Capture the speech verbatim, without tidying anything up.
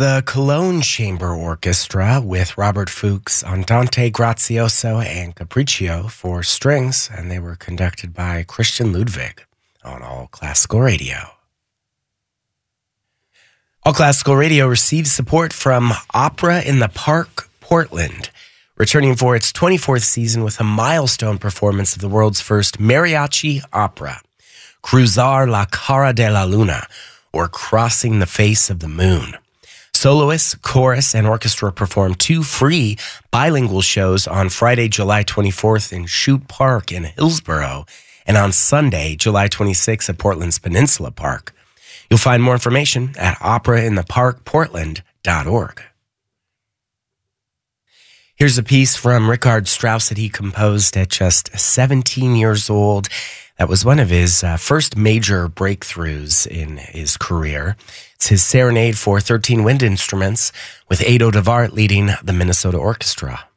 The Cologne Chamber Orchestra with Robert Fuchs, Andante Grazioso, and Capriccio for strings, and they were conducted by Christian Ludwig on All Classical Radio. All Classical Radio receives support from Opera in the Park, Portland, returning for its twenty-fourth season with a milestone performance of the world's first mariachi opera, Cruzar la Cara de la Luna, or Crossing the Face of the Moon. Soloists, chorus, and orchestra perform two free bilingual shows on Friday, July twenty-fourth in Chute Park in Hillsborough, and on Sunday, July twenty-sixth at Portland's Peninsula Park. You'll find more information at opera in the park portland dot org. Here's a piece from Richard Strauss that he composed at just seventeen years old. That was one of his uh, first major breakthroughs in his career. It's his Serenade for thirteen Wind Instruments with Ado Devart leading the Minnesota Orchestra.